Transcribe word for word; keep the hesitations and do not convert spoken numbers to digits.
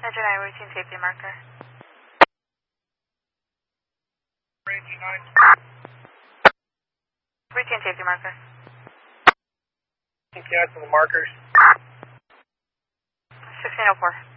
Roger nine, routine safety marker. Range nine. Routine safety marker. Cancel the markers. sixteen oh four.